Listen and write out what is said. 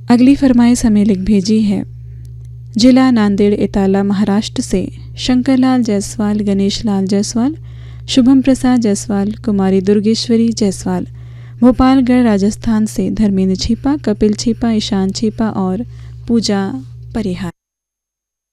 अगली फरमाइश हमें लिख भेजी है जिला नांदेड़ इताला महाराष्ट्र से शंकरलाल जायसवाल, गणेश लाल जायसवाल, शुभम प्रसाद जायसवाल, कुमारी दुर्गेश्वरी जायसवाल। भोपालगढ़ राजस्थान से धर्मेंद्र छीपा, कपिल छीपा, ईशान छीपा और पूजा परिहार।